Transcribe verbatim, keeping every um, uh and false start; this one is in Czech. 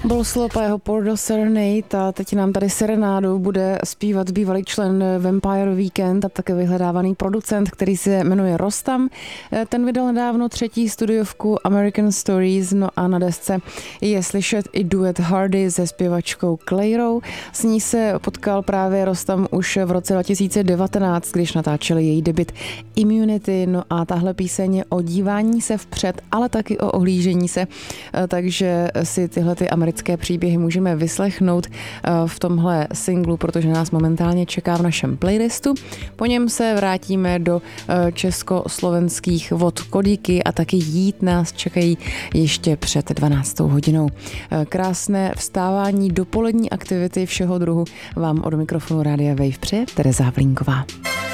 Byl Slop a jeho Portal Serenade a teď nám tady serenádu bude zpívat bývalý člen Vampire Weekend a také vyhledávaný producent, který se jmenuje Rostam. Ten vydal nedávno třetí studiovku American Stories, no a na desce je slyšet i duet Hardy se zpěvačkou Clairou. S ní se potkal právě Rostam už v roce dva tisíce devatenáct, když natáčeli její debut Immunity, no a tahle píseň je o dívání se vpřed, ale taky o ohlížení se, takže si tyhle ty americké příběhy můžeme vyslechnout v tomhle singlu, protože nás momentálně čeká v našem playlistu. Po něm se vrátíme do československých vod Kodiky a taky jít nás čekají ještě před dvanáctou hodinou. Krásné vstávání, dopolední aktivity všeho druhu vám od mikrofonu Rádia Wave přeje Tereza Havlínková.